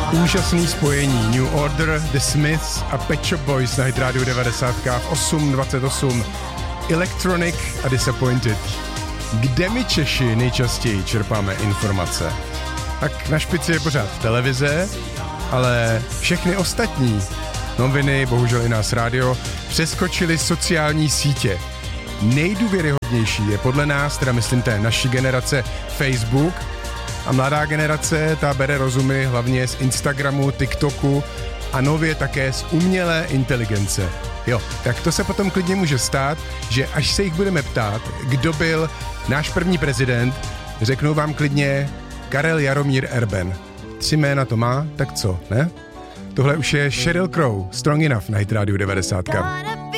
Úžasný spojení New Order, The Smiths a Pet Shop Boys na Hit Radio 90 v 8:28. Electronic a Disappointed. Kde my Češi nejčastěji čerpáme informace? Tak na špici je pořád televize, ale všechny ostatní noviny, bohužel i nás rádio, přeskočily sociální sítě. Nejdůvěryhodnější je podle nás, teda myslím té naší generace, Facebook, a mladá generace ta bere rozumy hlavně z Instagramu, TikToku a nově také z umělé inteligence. Jo, tak to se potom klidně může stát, že až se jich budeme ptát, kdo byl náš první prezident, řeknou vám klidně Karel Jaromír Erben. 3 jména to má, tak co, ne? Tohle už je Sheryl Crow, Strong Enough na Hit Radio 90.